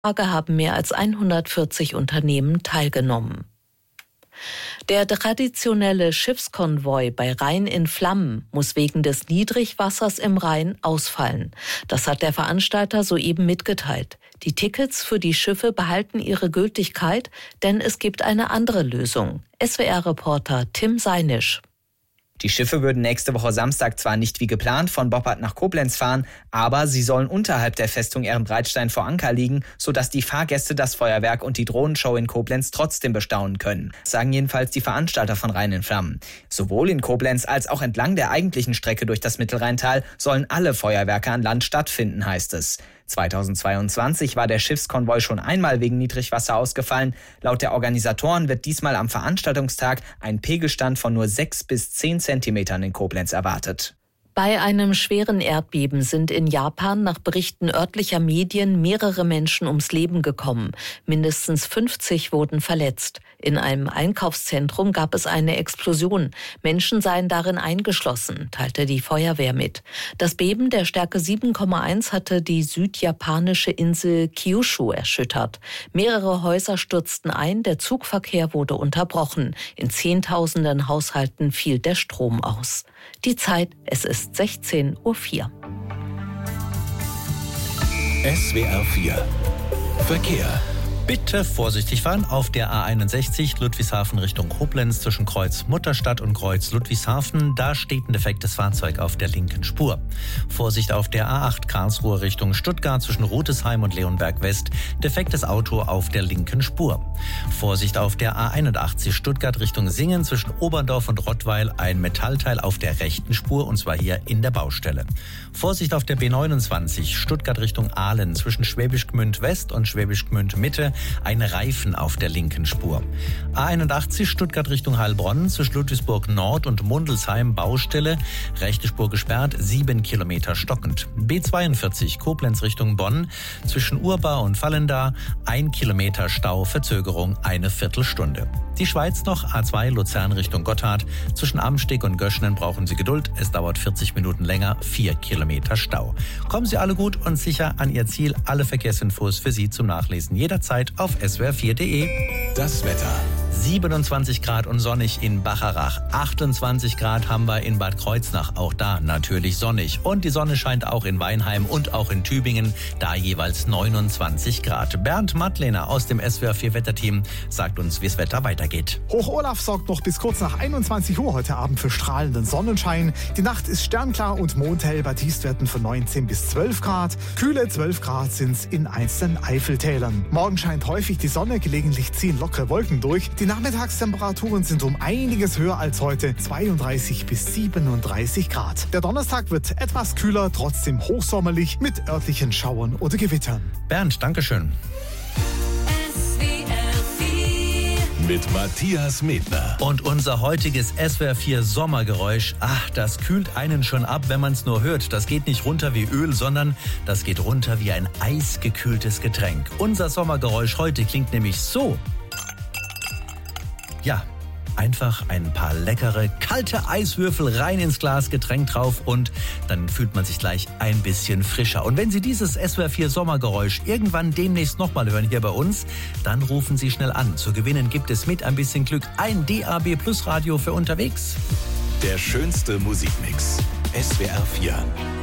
Tage haben mehr als 140 Unternehmen teilgenommen. Der traditionelle Schiffskonvoi bei Rhein in Flammen muss wegen des Niedrigwassers im Rhein ausfallen. Das hat der Veranstalter soeben mitgeteilt. Die Tickets für die Schiffe behalten ihre Gültigkeit, denn es gibt eine andere Lösung. SWR-Reporter Tim Seinisch. Die Schiffe würden nächste Woche Samstag zwar nicht wie geplant von Boppard nach Koblenz fahren, aber sie sollen unterhalb der Festung Ehrenbreitstein vor Anker liegen, sodass die Fahrgäste das Feuerwerk und die Drohnenshow in Koblenz trotzdem bestaunen können. Das sagen jedenfalls die Veranstalter von Rhein in Flammen. Sowohl in Koblenz als auch entlang der eigentlichen Strecke durch das Mittelrheintal sollen alle Feuerwerke an Land stattfinden, heißt es. 2022 war der Schiffskonvoi schon einmal wegen Niedrigwasser ausgefallen. Laut der Organisatoren wird diesmal am Veranstaltungstag ein Pegelstand von nur 6 bis 10 Zentimetern in Koblenz erwartet. Bei einem schweren Erdbeben sind in Japan nach Berichten örtlicher Medien mehrere Menschen ums Leben gekommen. Mindestens 50 wurden verletzt. In einem Einkaufszentrum gab es eine Explosion. Menschen seien darin eingeschlossen, teilte die Feuerwehr mit. Das Beben der Stärke 7,1 hatte die südjapanische Insel Kyushu erschüttert. Mehrere Häuser stürzten ein, der Zugverkehr wurde unterbrochen. In Zehntausenden Haushalten fiel der Strom aus. Die Zeit, es ist 16:04 Uhr. SWR 4 Verkehr. Bitte vorsichtig fahren auf der A61 Ludwigshafen Richtung Koblenz zwischen Kreuz Mutterstadt und Kreuz Ludwigshafen. Da steht ein defektes Fahrzeug auf der linken Spur. Vorsicht auf der A8 Karlsruhe Richtung Stuttgart zwischen Rotesheim und Leonberg West. Defektes Auto auf der linken Spur. Vorsicht auf der A81 Stuttgart Richtung Singen zwischen Oberndorf und Rottweil. Ein Metallteil auf der rechten Spur und zwar hier in der Baustelle. Vorsicht auf der B29 Stuttgart Richtung Aalen zwischen Schwäbisch Gmünd West und Schwäbisch Gmünd Mitte. Ein Reifen auf der linken Spur. A81 Stuttgart Richtung Heilbronn zwischen Ludwigsburg Nord und Mundelsheim Baustelle. Rechte Spur gesperrt, 7 Kilometer stockend. B42 Koblenz Richtung Bonn zwischen Urba und Vallendar. 1 Kilometer Stau, Verzögerung eine Viertelstunde. Die Schweiz noch, A2 Luzern Richtung Gotthard. Zwischen Amsteg und Göschnen brauchen Sie Geduld. Es dauert 40 Minuten länger, 4 Kilometer Stau. Kommen Sie alle gut und sicher an Ihr Ziel. Alle Verkehrsinfos für Sie zum Nachlesen jederzeit auf swr4.de. Das Wetter. 27 Grad und sonnig in Bacharach. 28 Grad haben wir in Bad Kreuznach. Auch da natürlich sonnig. Und die Sonne scheint auch in Weinheim und auch in Tübingen. Da jeweils 29 Grad. Bernd Mattlehner aus dem SWR4 Wetterteam sagt uns, wie das Wetter weitergeht. Hoch Olaf sorgt noch bis kurz nach 21 Uhr heute Abend für strahlenden Sonnenschein. Die Nacht ist sternklar und mondhell bei Tiefstwerten von 19 bis 12 Grad. Kühle 12 Grad sind es in einzelnen Eifeltälern. Morgen scheint häufig die Sonne, gelegentlich ziehen lockere Wolken durch. Die Nachmittagstemperaturen sind um einiges höher als heute, 32 bis 37 Grad. Der Donnerstag wird etwas kühler, trotzdem hochsommerlich mit örtlichen Schauern oder Gewittern. Bernd, Dankeschön. Mit Matthias Medner. Und unser heutiges SWR4 Sommergeräusch, das kühlt einen schon ab, wenn man es nur hört. Das geht nicht runter wie Öl, sondern das geht runter wie ein eisgekühltes Getränk. Unser Sommergeräusch heute klingt nämlich so. Ja, einfach ein paar leckere, kalte Eiswürfel rein ins Glas, Getränk drauf und dann fühlt man sich gleich ein bisschen frischer. Und wenn Sie dieses SWR4 Sommergeräusch irgendwann demnächst nochmal hören hier bei uns, dann rufen Sie schnell an. Zu gewinnen gibt es mit ein bisschen Glück ein DAB Plus Radio für unterwegs. Der schönste Musikmix. SWR4.